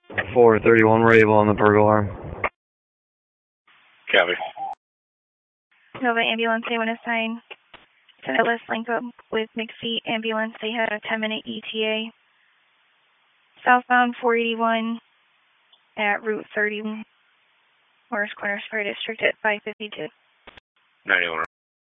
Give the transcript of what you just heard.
431 Rabel on the burglar. Copy. Nova ambulance, they want to sign to Ellis link up with McPhee ambulance. They had a 10-minute ETA. Southbound 481 at Route 31, Morris Corners Fire District at 552. 91